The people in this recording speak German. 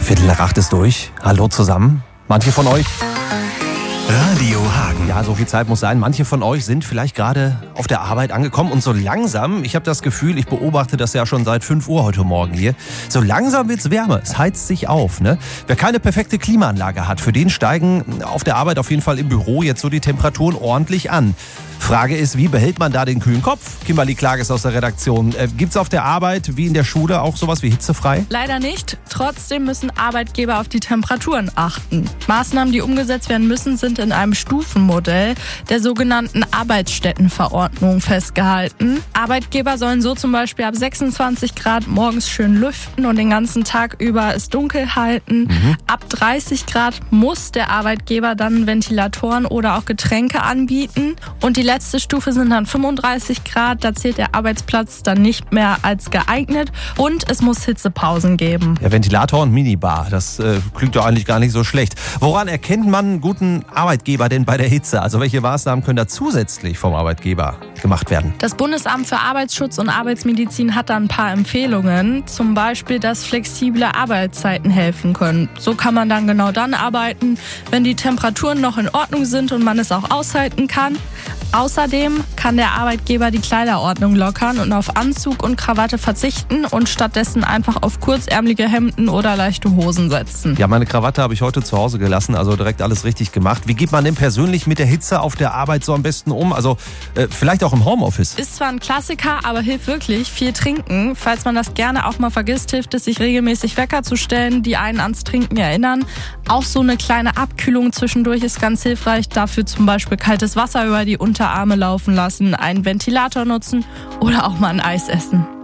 7:15 ist durch. Hallo zusammen. Manche von euch... Radio Hagen. Ja, so viel Zeit muss sein. Manche von euch sind vielleicht gerade auf der Arbeit angekommen und so langsam, ich habe das Gefühl, ich beobachte das ja schon seit 5 Uhr heute Morgen hier, so langsam wird's wärmer, es heizt sich auf. Ne? Wer keine perfekte Klimaanlage hat, für den steigen auf der Arbeit, auf jeden Fall im Büro, jetzt so die Temperaturen ordentlich an. Frage ist, wie behält man da den kühlen Kopf? Kimberly Klages aus der Redaktion. Gibt's auf der Arbeit wie in der Schule auch sowas wie hitzefrei? Leider nicht. Trotzdem müssen Arbeitgeber auf die Temperaturen achten. Maßnahmen, die umgesetzt werden müssen, sind in einem Stufenmodell der sogenannten Arbeitsstättenverordnung festgehalten. Arbeitgeber sollen so zum Beispiel ab 26 Grad morgens schön lüften und den ganzen Tag über es dunkel halten. Ab 30 Grad muss der Arbeitgeber dann Ventilatoren oder auch Getränke anbieten. Und die letzte Stufe sind dann 35 Grad. Da zählt der Arbeitsplatz dann nicht mehr als geeignet. Und es muss Hitzepausen geben. Ja, Ventilator und Minibar, das klingt doch eigentlich gar nicht so schlecht. Woran erkennt man einen guten Arbeitgeber denn bei der Hitze? Also welche Maßnahmen können da zusätzlich vom Arbeitgeber gemacht werden? Das Bundesamt für Arbeitsschutz und Arbeitsmedizin hat da ein paar Empfehlungen. Zum Beispiel, dass flexible Arbeitszeiten helfen können. So kann man dann genau dann arbeiten, wenn die Temperaturen noch in Ordnung sind und man es auch aushalten kann. Außerdem kann der Arbeitgeber die Kleiderordnung lockern und auf Anzug und Krawatte verzichten und stattdessen einfach auf kurzärmelige Hemden oder leichte Hosen setzen. Ja, meine Krawatte habe ich heute zu Hause gelassen, also direkt alles richtig gemacht. Wie geht man denn persönlich mit der Hitze auf der Arbeit so am besten um? Also vielleicht auch im Homeoffice? Ist zwar ein Klassiker, aber hilft wirklich. Viel trinken. Falls man das gerne auch mal vergisst, hilft es, sich regelmäßig Wecker zu stellen, die einen ans Trinken erinnern. Auch so eine kleine Abkühlung zwischendurch ist ganz hilfreich. Dafür zum Beispiel kaltes Wasser über die Unterarme laufen lassen, einen Ventilator nutzen oder auch mal ein Eis essen.